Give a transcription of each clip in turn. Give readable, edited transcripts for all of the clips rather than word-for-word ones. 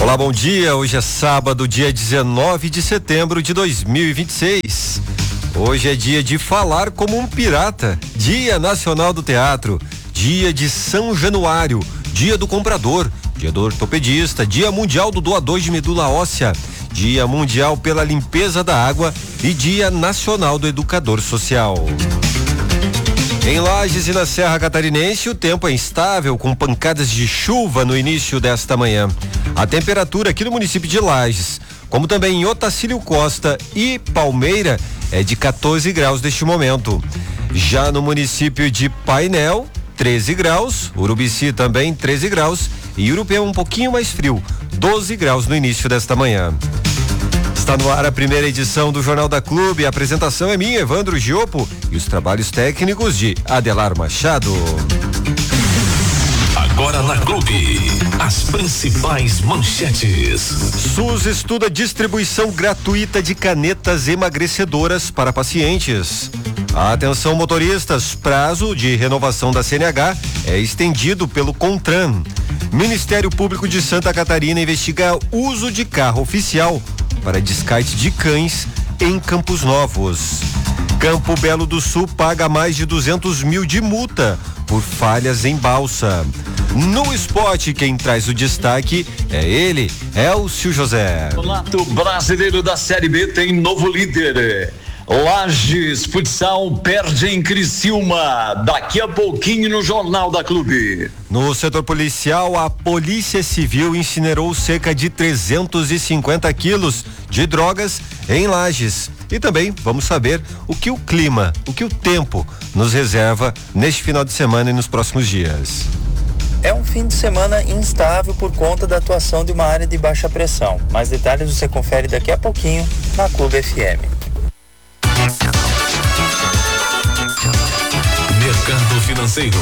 Olá, bom dia. Hoje é sábado, dia 19 de setembro de 2026. Hoje é dia de falar como um pirata, Dia Nacional do Teatro, dia de São Januário, dia do comprador, dia do ortopedista, dia mundial do doador de medula óssea, dia mundial pela limpeza da água e dia nacional do educador social. Em Lages e na Serra Catarinense, o tempo é instável, com pancadas de chuva no início desta manhã. A temperatura aqui no município de Lages, como também em Otacílio Costa e Palmeira, é de 14 graus neste momento. Já no município de Painel, 13 graus, Urubici também 13 graus e Urupema um pouquinho mais frio, 12 graus no início desta manhã. Está no ar a primeira edição do Jornal da Clube. A apresentação é minha, Evandro Giopo, e os trabalhos técnicos de Adelar Machado. Agora na Clube, as principais manchetes. SUS estuda distribuição gratuita de canetas emagrecedoras para pacientes. Atenção, motoristas, prazo de renovação da CNH é estendido pelo CONTRAN. Ministério Público de Santa Catarina investiga uso de carro oficial para descarte de cães em Campos Novos. Campo Belo do Sul paga mais de 200 mil de multa por falhas em balsa. No esporte, quem traz o destaque é ele, Elcio José. O Campeonato Brasileiro da Série B tem novo líder. Lages Futsal perde em Criciúma. Daqui a pouquinho no Jornal da Clube. No setor policial, a Polícia Civil incinerou cerca de 350 quilos de drogas em Lages. E também vamos saber o que o clima, o que o tempo nos reserva neste final de semana e nos próximos dias. É um fim de semana instável por conta da atuação de uma área de baixa pressão. Mais detalhes você confere daqui a pouquinho na Clube FM. Mercado Financeiro.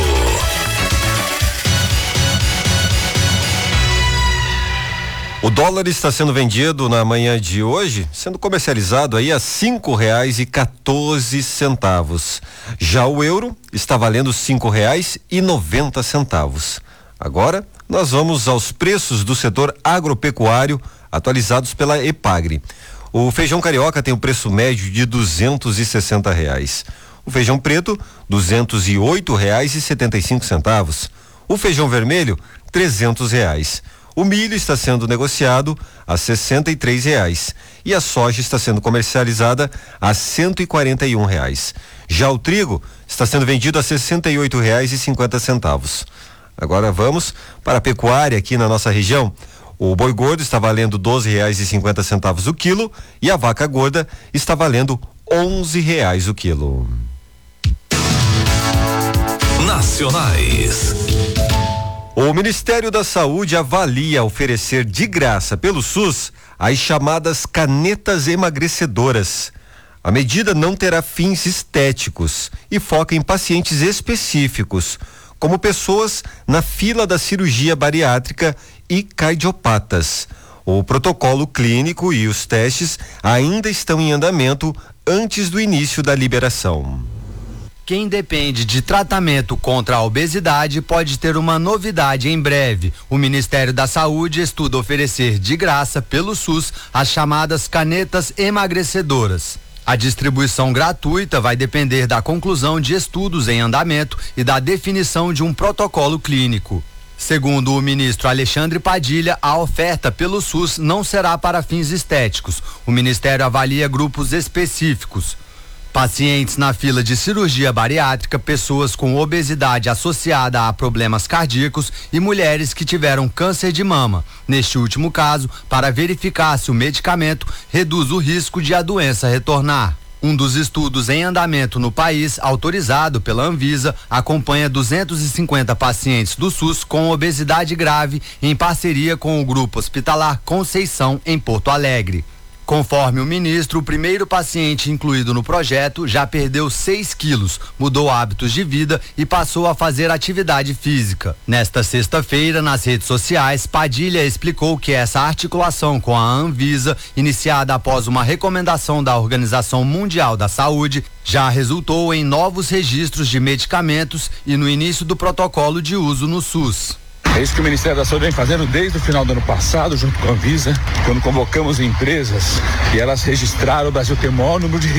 O dólar está sendo vendido na manhã de hoje, sendo comercializado aí a R$5,14. Já o euro está valendo R$5,90. Agora nós vamos aos preços do setor agropecuário atualizados pela Epagre. O feijão carioca tem o preço médio de R$260. O feijão preto, R$208,75. O feijão vermelho, R$300. O milho está sendo negociado a R$63 e a soja está sendo comercializada a R$141. Já o trigo está sendo vendido a R$68,50. Agora vamos para a pecuária aqui na nossa região. O boi gordo está valendo R$12,50 o quilo e a vaca gorda está valendo R$11 o quilo. Nacionais. O Ministério da Saúde avalia oferecer de graça pelo SUS as chamadas canetas emagrecedoras. A medida não terá fins estéticos e foca em pacientes específicos, como pessoas na fila da cirurgia bariátrica e cardiopatas. O protocolo clínico e os testes ainda estão em andamento antes do início da liberação. Quem depende de tratamento contra a obesidade pode ter uma novidade em breve. O Ministério da Saúde estuda oferecer de graça pelo SUS as chamadas canetas emagrecedoras. A distribuição gratuita vai depender da conclusão de estudos em andamento e da definição de um protocolo clínico. Segundo o ministro Alexandre Padilha, a oferta pelo SUS não será para fins estéticos. O Ministério avalia grupos específicos: pacientes na fila de cirurgia bariátrica, pessoas com obesidade associada a problemas cardíacos e mulheres que tiveram câncer de mama. Neste último caso, para verificar se o medicamento reduz o risco de a doença retornar. Um dos estudos em andamento no país, autorizado pela Anvisa, acompanha 250 pacientes do SUS com obesidade grave em parceria com o Grupo Hospitalar Conceição, em Porto Alegre. Conforme o ministro, o primeiro paciente incluído no projeto já perdeu 6 quilos, mudou hábitos de vida e passou a fazer atividade física. Nesta sexta-feira, nas redes sociais, Padilha explicou que essa articulação com a Anvisa, iniciada após uma recomendação da Organização Mundial da Saúde, já resultou em novos registros de medicamentos e no início do protocolo de uso no SUS. É isso que o Ministério da Saúde vem fazendo desde o final do ano passado, junto com a Anvisa, quando convocamos empresas e elas registraram. O Brasil tem o maior número de